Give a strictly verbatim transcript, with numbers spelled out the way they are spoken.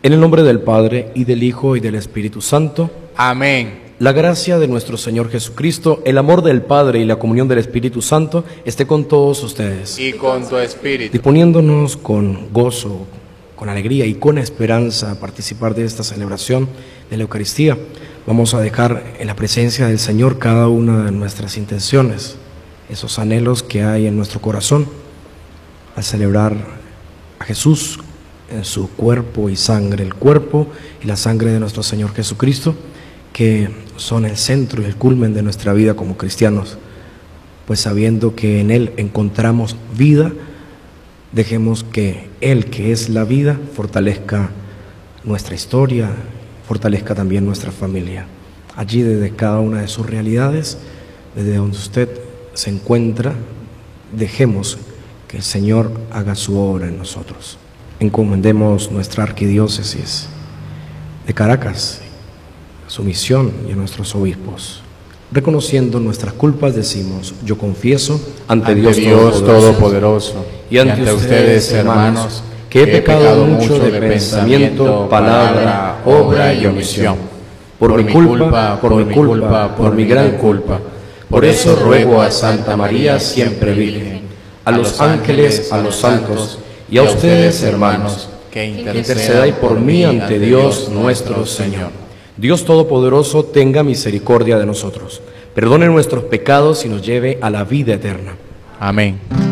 En el nombre del Padre, y del Hijo, y del Espíritu Santo. Amén. La gracia de nuestro Señor Jesucristo, el amor del Padre y la comunión del Espíritu Santo esté con todos ustedes. Y con tu espíritu. Disponiéndonos con gozo, con alegría y con esperanza a participar de esta celebración de la Eucaristía, vamos a dejar en la presencia del Señor cada una de nuestras intenciones, esos anhelos que hay en nuestro corazón al celebrar a Jesús en su cuerpo y sangre, el cuerpo y la sangre de nuestro Señor Jesucristo, que son el centro y el culmen de nuestra vida como cristianos. Pues sabiendo que en Él encontramos vida, dejemos que Él, que es la vida, fortalezca nuestra historia, fortalezca también nuestra familia. Allí, desde cada una de sus realidades, desde donde usted se encuentra, dejemos que el Señor haga su obra en nosotros. Encomendemos nuestra arquidiócesis de Caracas, su misión y a nuestros obispos. Reconociendo nuestras culpas, decimos: yo confieso ante, ante Dios, Dios Todopoderoso y ante, y ante ustedes, hermanos, que he pecado mucho de pensamiento, palabra, obra y omisión. Por mi culpa, por mi culpa, por mi gran culpa. Por eso ruego a Santa María, siempre Virgen, a los ángeles, a los santos, y a ustedes, hermanos, que intercedáis por mí ante Dios nuestro Señor. Dios Todopoderoso tenga misericordia de nosotros, perdone nuestros pecados y nos lleve a la vida eterna. Amén.